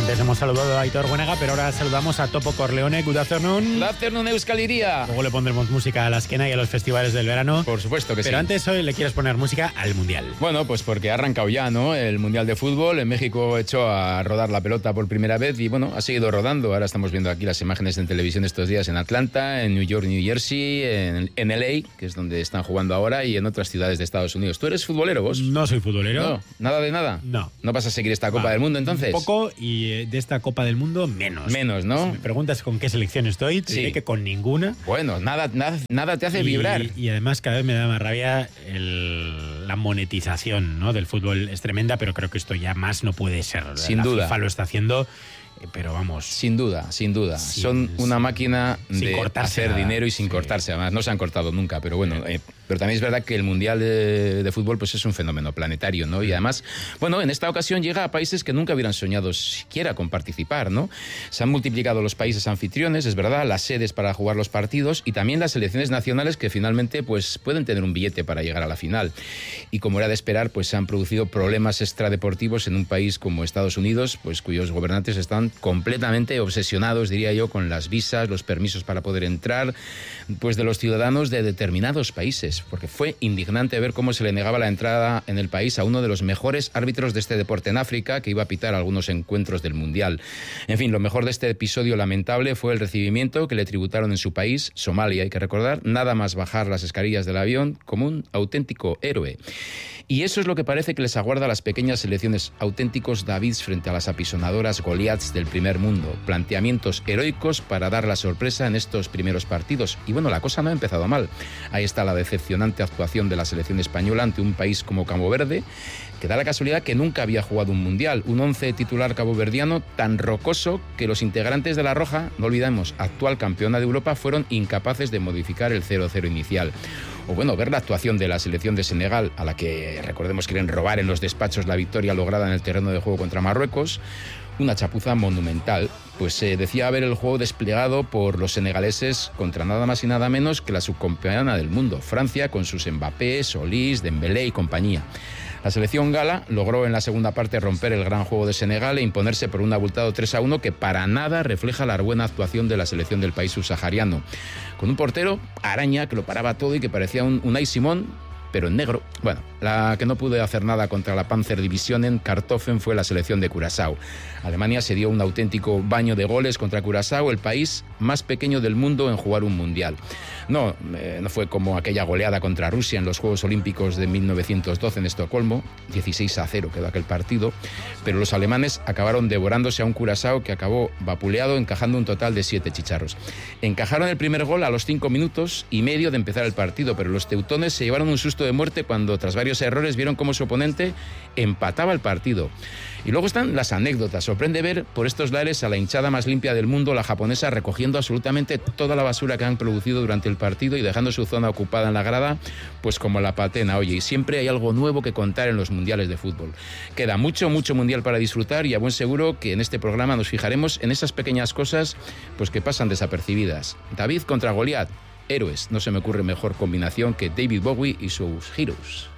Antes hemos saludado a Aitor Buenega, pero ahora saludamos a Topo Corleone. Good afternoon. Good afternoon, Euskal Hiria. Luego le pondremos música a la esquena y a los festivales del verano. Por supuesto que sí. Pero antes hoy le quieres poner música al Mundial. Bueno, pues porque ha arrancado ya, ¿no? El Mundial de Fútbol. En México echó a rodar la pelota por primera vez y, bueno, ha seguido rodando. Ahora estamos viendo aquí las imágenes en televisión estos días en Atlanta, en New York, New Jersey, en LA, que es donde están jugando ahora, y en otras ciudades de Estados Unidos. ¿Tú eres futbolero, vos? No soy futbolero. No, ¿nada de nada? No. ¿No vas a seguir esta Copa del Mundo, entonces? Un poco, y de esta Copa del Mundo, menos. Menos, ¿no? Si me preguntas con qué selección estoy, te diré que con ninguna. Bueno, nada te hace vibrar. Y además cada vez me da más rabia la monetización, ¿no? del fútbol. Es tremenda, pero creo que esto ya más no puede ser. Sin duda. La FIFA lo está haciendo, pero vamos. Sin duda. Son una máquina de hacer dinero y sin cortarse. Además, no se han cortado nunca, pero bueno. Pero también es verdad que el Mundial de Fútbol pues es un fenómeno planetario, ¿no? Y además, bueno, en esta ocasión llega a países que nunca hubieran soñado siquiera con participar, ¿no? Se han multiplicado los países anfitriones, es verdad, las sedes para jugar los partidos y también las selecciones nacionales que finalmente pues pueden tener un billete para llegar a la final. Y como era de esperar, pues se han producido problemas extradeportivos en un país como Estados Unidos, pues cuyos gobernantes están completamente obsesionados, diría yo, con las visas, los permisos para poder entrar, pues de los ciudadanos de determinados países, porque fue indignante ver cómo se le negaba la entrada en el país a uno de los mejores árbitros de este deporte en África, que iba a pitar algunos encuentros del Mundial. En fin, lo mejor de este episodio lamentable fue el recibimiento que le tributaron en su país, Somalia, hay que recordar, nada más bajar las escaleras del avión como un auténtico héroe. Y eso es lo que parece que les aguarda a las pequeñas selecciones, auténticos Davids frente a las apisonadoras Goliaths del primer mundo. Planteamientos heroicos para dar la sorpresa en estos primeros partidos. Y bueno, la cosa no ha empezado mal. Ahí está la decepcionante actuación de la selección española ante un país como Cabo Verde, que da la casualidad que nunca había jugado un mundial. Un once titular caboverdiano tan rocoso que los integrantes de La Roja, no olvidemos, actual campeona de Europa, fueron incapaces de modificar el 0-0 inicial. O bueno, ver la actuación de la selección de Senegal, a la que recordemos quieren robar en los despachos la victoria lograda en el terreno de juego contra Marruecos. Una chapuza monumental, pues se decía ver el juego desplegado por los senegaleses contra nada más y nada menos que la subcampeona del mundo, Francia, con sus Mbappé, Solís, Dembélé y compañía. La selección gala logró en la segunda parte romper el gran juego de Senegal e imponerse por un abultado 3-1 que para nada refleja la buena actuación de la selección del país subsahariano. Con un portero, Araña, que lo paraba todo y que parecía un Unai Simón, pero en negro. Bueno, la que no pudo hacer nada contra la Panzer Division en Kartoffen fue la selección de Curazao. Alemania se dio un auténtico baño de goles contra Curazao, el país más pequeño del mundo en jugar un mundial. No fue como aquella goleada contra Rusia en los Juegos Olímpicos de 1912 en Estocolmo, 16-0 quedó aquel partido, pero los alemanes acabaron devorándose a un Curazao que acabó vapuleado, encajando un total de 7 chicharros. Encajaron el primer gol a los 5 minutos y medio de empezar el partido, pero los teutones se llevaron un susto de muerte cuando, tras varios errores, vieron cómo su oponente empataba el partido. Y luego están las anécdotas. Sorprende ver por estos lares a la hinchada más limpia del mundo, la japonesa, recogiendo absolutamente toda la basura que han producido durante el partido y dejando su zona ocupada en la grada, pues como la patena. Oye, y siempre hay algo nuevo que contar en los mundiales de fútbol. Queda mucho mundial para disfrutar y a buen seguro que en este programa nos fijaremos en esas pequeñas cosas pues que pasan desapercibidas. David contra Goliat, héroes. No se me ocurre mejor combinación que David Bowie y sus Heroes.